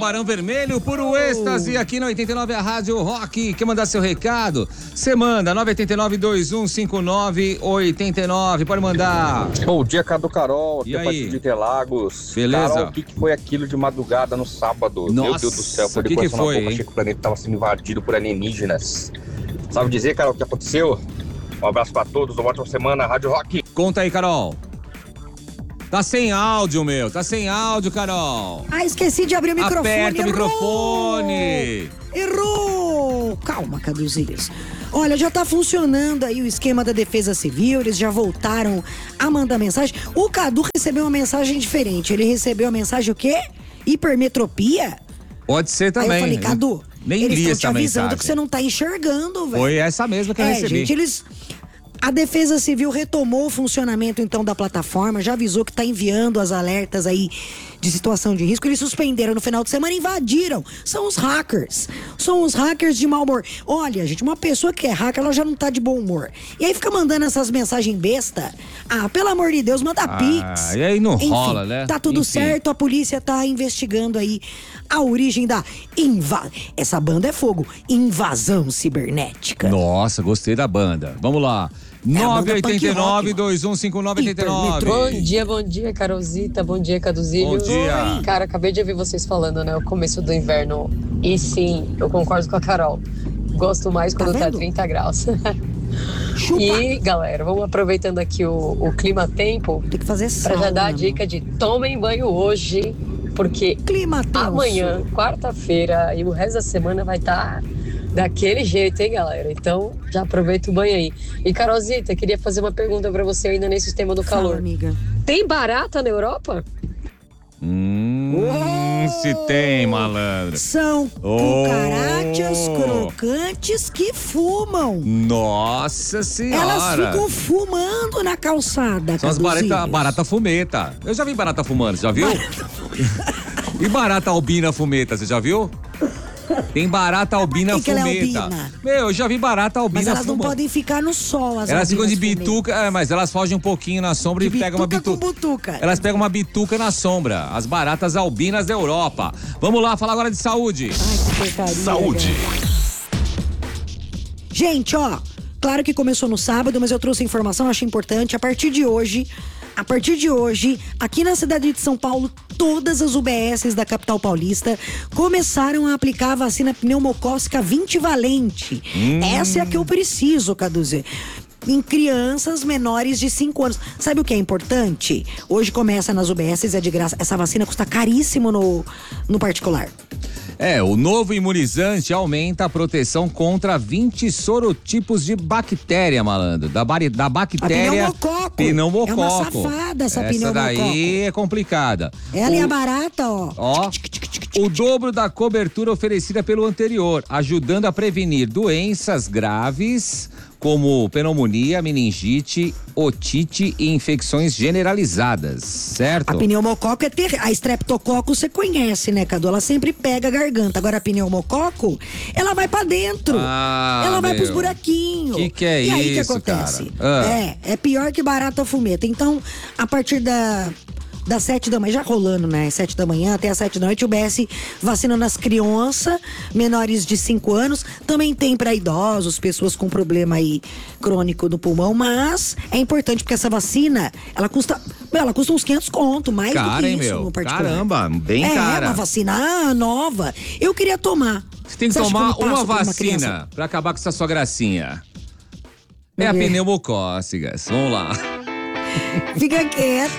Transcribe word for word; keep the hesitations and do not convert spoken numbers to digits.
Barão Vermelho, puro oh. êxtase aqui na oitenta e nove, a Rádio Rock. Quer mandar seu recado? Você manda nove oito nove, dois um cinco nove, oito nove. Pode mandar. Bom dia, Cadu Carol. E aqui aí? de Interlagos. Beleza? Carol, o que, que foi aquilo de madrugada no sábado? Nossa, Meu Deus do céu, foi que depois que na foi, boca, hein? achei que o planeta estava sendo invadido por alienígenas. Sabe dizer, Carol, o que aconteceu? Um abraço pra todos, uma ótima semana, Rádio Rock. Conta aí, Carol. Tá sem áudio, meu. Tá sem áudio, Carol. Ah, esqueci de abrir o microfone. Aperta o Errou! microfone. Errou! Calma, Caduzinhos. Olha, já tá funcionando aí o esquema da Defesa Civil, eles já voltaram a mandar mensagem. O Cadu recebeu uma mensagem diferente. Ele recebeu a mensagem o quê? Hipermetropia? Pode ser também. Aí eu falei, Cadu, nem eles li estão essa te avisando mensagem. que você não tá enxergando, velho. Foi essa mesma que eu é, recebi. gente, eles... A Defesa Civil retomou o funcionamento, então, da plataforma, já avisou que está enviando as alertas aí de situação de risco. Eles suspenderam no final de semana e invadiram. São os hackers. São os hackers de mau humor. Olha, gente, uma pessoa que é hacker, ela já não tá de bom humor. E aí fica mandando essas mensagens besta. Ah, pelo amor de Deus, manda Ah, pix. e aí não Enfim, rola, né? Tá tudo Enfim. certo, a polícia tá investigando aí a origem da invasão. Essa banda é fogo. Invasão cibernética. Nossa, gostei da banda. Vamos lá. nove oito nove, dois um cinco nove, oito nove. Bom dia, bom dia, Carolzita. Bom dia, Caduzílio. Bom dia. Cara, acabei de ouvir vocês falando, né? O começo do inverno. E sim, eu concordo com a Carol. Gosto mais quando tá, Tá vendo? trinta graus. Chupa. E, galera, vamos aproveitando aqui o, o clima-tempo Tem que fazer pra sauna. já dar a dica de tomem banho hoje, porque Clima tenso. amanhã, quarta-feira, e o resto da semana vai estar daquele jeito, hein, galera? Então, já aproveita o banho aí. E, Carolzita, queria fazer uma pergunta pra você ainda nesse tema do Fala, calor. amiga. Tem barata na Europa? Hum, se tem, malandro. São Oh. cucarachas crocantes que fumam. Nossa senhora. Elas ficam fumando na calçada, São as Caduzinhos. barata, barata fumeta. Eu já vi barata fumando, você já viu? E barata albina fumeta, você já viu? Tem barata albina que que ela é fumeta. albina? Meu, eu já vi barata albina Mas elas não fumando. podem ficar no sol, as Elas ficam de albinas bituca, é, mas elas fogem um pouquinho na sombra De e pegam uma bituca bituca. com butuca. Elas pegam uma bituca na sombra. As baratas albinas da Europa. Vamos lá, falar agora de saúde. Ai, que porcaria. Saúde. Gente, ó, claro que começou no sábado, mas eu trouxe informação, achei importante. A partir de hoje, a partir de hoje, aqui na cidade de São Paulo, todas as U B Ss da capital paulista começaram a aplicar a vacina pneumocócica vinte valente. Hum. Essa é a que eu preciso, Caduzê. Em crianças menores de cinco anos. Sabe o que é importante? Hoje começa nas U B Ss, é de graça. Essa vacina custa caríssimo no, no particular. É, o novo imunizante aumenta a proteção contra vinte sorotipos de bactéria, malandro. Da, bari, da bactéria. A pneumococo. Pneumococo. É uma safada essa pneumococo. daí é complicada. Ela o, e a barata, ó. Ó, o dobro da cobertura oferecida pelo anterior, ajudando a prevenir doenças graves como pneumonia, meningite, otite e infecções generalizadas, certo? A pneumococo é ter... A streptococo você conhece, né, Cadu? Ela sempre pega a garganta. Agora a pneumococo, ela vai pra dentro. Ah, ela vai meu. pros buraquinhos. Que que é e aí, isso, o que acontece? cara? Ah. É, é pior que barata fumeta. Então, a partir da... Das sete da manhã, já rolando, né? Sete da manhã até as sete da noite, o B S vacinando as crianças menores de cinco anos. Também tem para idosos, pessoas com problema aí crônico no pulmão. Mas é importante porque essa vacina, ela custa, ela custa uns quinhentos conto, mais Cara, do que hein, isso meu? no particular. Caramba, bem é, cara. É, uma vacina nova. Eu queria tomar. Você tem que Você acha tomar eu passo uma por vacina criança? pra acabar com essa sua gracinha. É a Uhum. pneumocócigas. Vamos lá. Fica quieto.